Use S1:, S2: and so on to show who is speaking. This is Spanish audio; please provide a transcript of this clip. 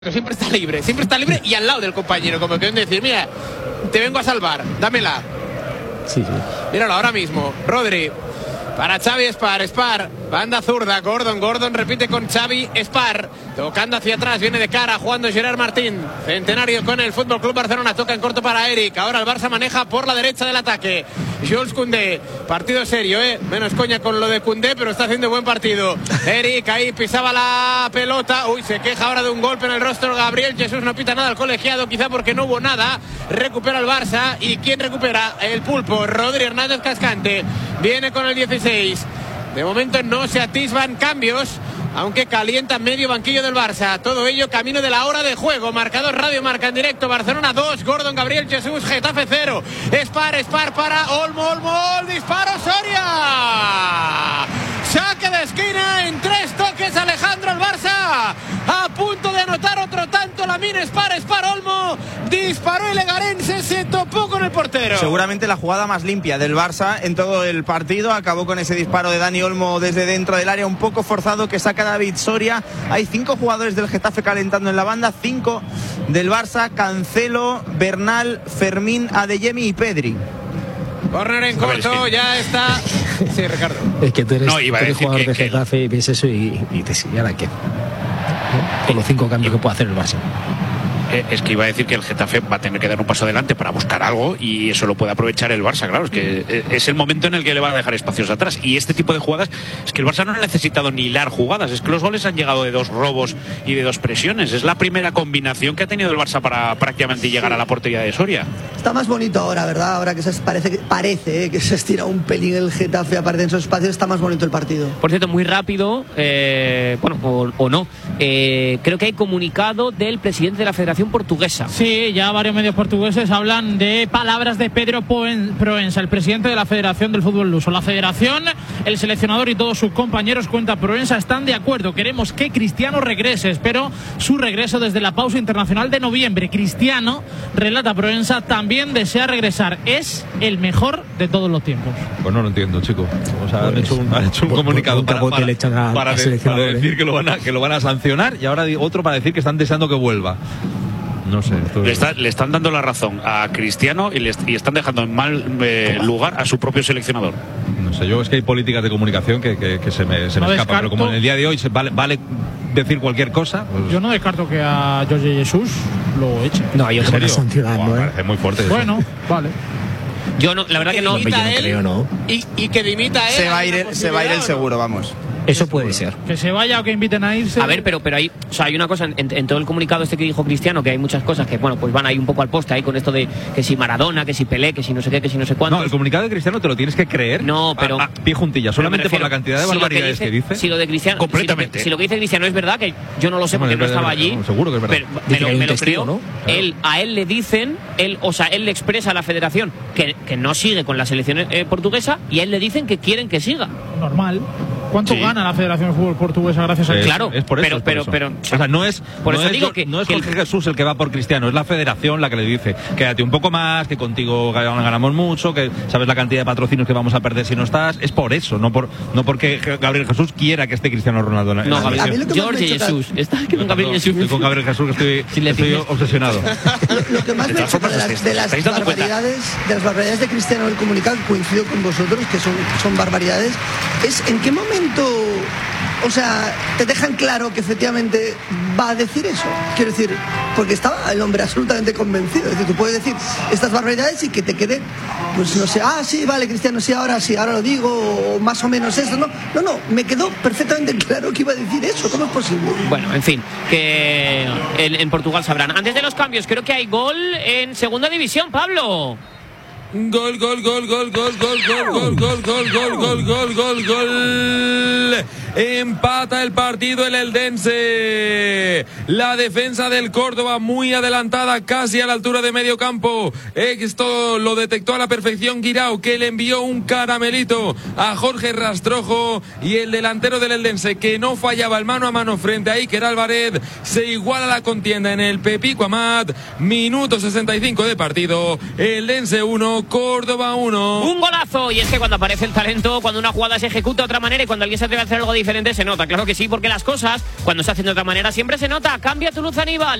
S1: Siempre está libre y al lado del compañero, como que decir, mira, te vengo a salvar, dámela.
S2: Sí.
S1: Míralo ahora mismo, Rodri, para Xavi Spar, banda zurda, Gordon repite con Xavi Spar, tocando hacia atrás, viene de cara, jugando Gerard Martín, Centenario con el FC Barcelona, toca en corto para Eric, ahora el Barça maneja por la derecha del ataque, Jules Koundé, partido serio, menos coña con lo de Koundé, pero está haciendo buen partido, Eric ahí pisaba la pelota, se queja ahora de un golpe en el rostro, Gabriel Jesús no pita nada al colegiado, quizá porque no hubo nada, recupera el Barça, y ¿quién recupera? El pulpo, Rodri Hernández Cascante, viene con el 16, de momento no se atisban cambios, aunque calienta medio banquillo del Barça. Todo ello camino de la hora de juego. Marcador Radio Marca en directo. Barcelona 2, Gordon, Gabriel Jesús, Getafe 0. Spar para Olmo, disparo Soria. Saque de esquina en 3 toques. Alejandro, el Barça a punto de anotar otro tanto. Lamine Spar Olmo disparó y Legarense se topó con el portero.
S3: Seguramente la jugada más limpia del Barça en todo el partido. Acabó con ese disparo de Dani Olmo desde dentro del área, un poco forzado, que saca David Soria. Hay 5 jugadores del Getafe calentando en la banda, 5 del Barça: Cancelo, Bernal, Fermín, Adeyemi y Pedri.
S1: Corner en corto, ya está. Sí, Ricardo.
S2: Es que tú eres jugador de Getafe y ves eso y te sigue. ¿Ahora qué? Con los 5 cambios que puede hacer el Barça.
S4: Es que iba a decir que el Getafe va a tener que dar un paso adelante para buscar algo, y eso lo puede aprovechar el Barça. Claro, es que es el momento en el que le va a dejar espacios atrás, y este tipo de jugadas, es que el Barça no ha necesitado ni hilar jugadas, es que los goles han llegado de 2 robos y de 2 presiones. Es la primera combinación que ha tenido el Barça para prácticamente llegar a la portería de Soria.
S5: Está más bonito ahora, ¿verdad? Ahora que parece que se estira un pelín el Getafe, aparece en esos espacios, está más bonito el partido.
S6: Por cierto, muy rápido, o no, creo que hay comunicado del presidente de la Federación Portuguesa.
S7: Sí, ya varios medios portugueses hablan de palabras de Pedro Proensa, el presidente de la Federación del Fútbol Luso. La Federación, el seleccionador y todos sus compañeros, cuenta Proensa, están de acuerdo. Queremos que Cristiano regrese. Espero su regreso desde la pausa internacional de noviembre. Cristiano, relata Proensa, también desea regresar. Es el mejor de todos los tiempos.
S8: Pues no lo entiendo, chico. O sea, han hecho un comunicado para decir que lo van a sancionar, y ahora otro para decir que están deseando que vuelva. No sé.
S4: Le están dando la razón a Cristiano y están dejando en mal lugar a su propio seleccionador.
S8: No sé, yo es que hay políticas de comunicación que se me escapan, pero como en el día de hoy vale decir cualquier cosa. Pues...
S7: Yo no descarto que a Jorge Jesús lo eche.
S2: No, yo creo que sancionando.
S8: Parece muy fuerte.
S7: Bueno,
S8: eso.
S7: Vale.
S6: Yo no, la verdad que no.
S2: Yo no creo, ¿no?
S1: Y que dimita él.
S3: Se va a ir el seguro, vamos.
S2: Eso puede ser.
S7: Que se vaya o que inviten a irse.
S6: A ver, pero hay, hay una cosa en todo el comunicado que dijo Cristiano, que hay muchas cosas que, pues van ahí un poco al poste ahí con esto de que si Maradona, que si Pelé, que si no sé qué, que si no sé cuánto.
S8: No, el comunicado de Cristiano te lo tienes que creer.
S6: No, pero
S8: a pie juntilla, solamente por la cantidad de barbaridades que dice.
S6: Si lo de Cristiano,
S4: completamente.
S6: Si lo que dice Cristiano es verdad, que yo no lo sé porque no estaba allí.
S8: Seguro que es verdad.
S6: Pero me lo creo, ¿no? A él le dicen, él le expresa a la Federación que no sigue con la selección portuguesa, y a él le dicen que quieren que siga.
S7: Normal. ¿Cuánto gana la Federación de Fútbol Portuguesa gracias a eso?
S6: Claro,
S8: es por eso, pero o sea, no es Jorge Jesús el que va por Cristiano, es la Federación la que le dice: quédate un poco más, que contigo ganamos mucho, que sabes la cantidad de patrocinios que vamos a perder si no estás. Es por eso, no porque Gabriel Jesús quiera que esté Cristiano Ronaldo.
S6: No, Jorge Jesús. Está con Gabriel Jesús.
S8: Con Gabriel Jesús estoy obsesionado.
S5: Lo que más me choca de las barbaridades de Cristiano del comunicado, coincido con vosotros, que son barbaridades, es en qué momento, o sea, te dejan claro que efectivamente va a decir eso. Quiero decir, porque estaba el hombre absolutamente convencido. Es decir, tú puedes decir estas barbaridades y que te quede, pues no sé, sí, vale, Cristiano, sí, ahora lo digo, o más o menos eso. No, me quedó perfectamente claro que iba a decir eso. ¿Cómo es posible?
S6: Bueno, en fin, que en Portugal sabrán. Antes de los cambios, creo que hay gol en segunda división, Pablo.
S9: Gol. Empata el partido el Eldense. La defensa del Córdoba muy adelantada, casi a la altura de medio campo. Esto lo detectó a la perfección Guirao, que le envió un caramelito a Jorge Rastrojo, y el delantero del Eldense, que no fallaba el mano a mano frente a Iker Álvarez, se iguala la contienda en el Pepico Amat. Minuto 65 de partido. Eldense 1, 1, Córdoba 1.
S6: Un golazo. Y es que cuando aparece el talento, cuando una jugada se ejecuta de otra manera y cuando alguien se atreve a hacer algo diferente, se nota. Claro que sí, porque las cosas, cuando se hacen de otra manera, siempre se nota. Cambia tu luz, Aníbal.